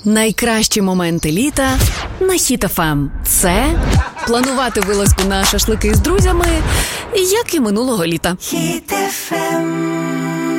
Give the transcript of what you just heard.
Найкращі моменти літа на Hit FM. Це планувати вилазку на шашлики з друзями, як і минулого літа. Hit FM.